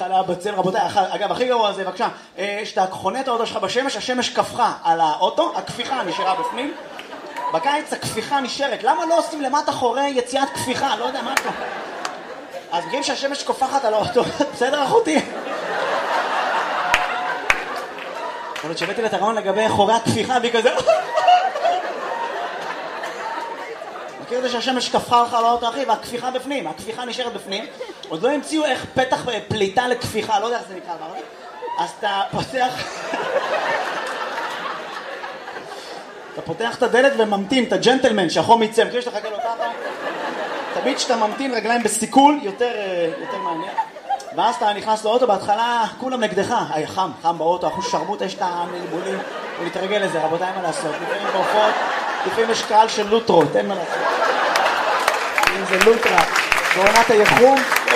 עליה בצל, רבותיי, אגב, הכי גרוע זה, בבקשה, שאתה חונה את האוטו שלך בשמש, השמש קפחה על האוטו, הכפיחה נשארה בפנים, בקיץ הכפיחה נשארת, למה לא עושים למטה חורי יציאת כפיחה? לא יודע מה אתה. אז בגלל שהשמש קופחת על האוטו, בסדר אחותי? יכול להיות שהבאתי לתרעון לגבי חורי הכפיחה והיא כזה... מכיר את זה שהשמש קפחה לך על האוטו אחי והכפיחה בפנים, הכפיחה נשארת בפנים, עוד לא המציאו איך פתח פליטה לכפיחה, לא יודע איך זה נקרא, אז אתה פותח את הדלת וממתין, את הג'נטלמן שהחום יצא, מכיר שאתה חכה לו ככה? תמיד שאתה ממתין רגליים בסיכול, יותר מעניין. ואז אתה נכנס לאוטו, בהתחלה כולם נגדך, חם באוטו, אחוז שרמוט, יש את המלבולים, ולהתרגל לזה, רבותיי, אין מה לעשות. לפעמים בעופות, לפעמים יש קהל של לוטרות, אין מה לעשות. אם זה לוטרה, בעונת היחום,